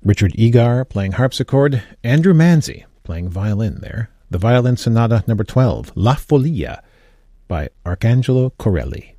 Richard Egar playing harpsichord, Andrew Manzi playing violin there. The Violin Sonata No. 12, La Folia, by Arcangelo Corelli.